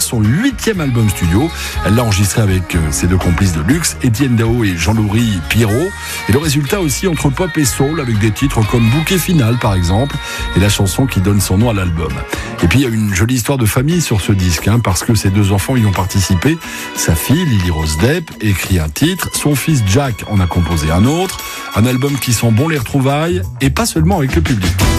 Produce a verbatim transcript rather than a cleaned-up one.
son huitième album studio. Elle l'a enregistré avec ses deux complices de luxe, Étienne Dao et Jean-Louis Pierrot. Et le résultat aussi entre pop et soul, avec des titres comme Bouquet Final par exemple, et la chanson qui donne son nom à l'album. Et puis il y a une jolie histoire de famille sur ce disque, hein, parce que ses deux enfants y ont participé. Sa fille, Lily Rose Depp, écrit un titre, son fils Jack en a composé un autre. Un album qui sent bon les retrouvailles, et pas seulement avec le public.